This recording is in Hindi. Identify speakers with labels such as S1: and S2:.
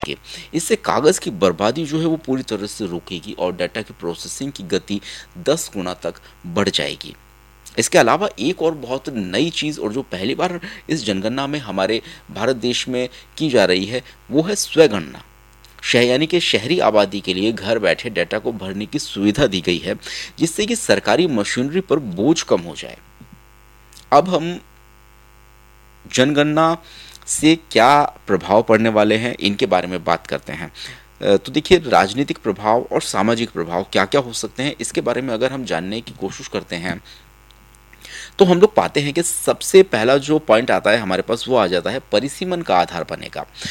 S1: सके। इससे कागज़ की बर्बादी जो है वो पूरी तरह से रुकेगी और डाटा की प्रोसेसिंग की गति 10 गुना तक बढ़ जाएगी। इसके अलावा एक और बहुत नई चीज़ और जो पहली बार इस जनगणना में हमारे भारत देश में की जा रही है, वो है स्वगणना। यानी कि शहरी आबादी के लिए घर बैठे डाटा को भरने की सुविधा दी गई है, जिससे कि सरकारी मशीनरी पर बोझ कम हो जाए। अब हम जनगणना से क्या प्रभाव पड़ने वाले हैं, इनके बारे में बात करते हैं। तो देखिए, राजनीतिक प्रभाव और सामाजिक प्रभाव क्या क्या हो सकते हैं, इसके बारे में अगर हम जानने की कोशिश करते हैं तो हम लोग पाते हैं कि सबसे पहला जो पॉइंट आता है हमारे पास, वो आ जाता है परिसीमन का आधार बनेगा।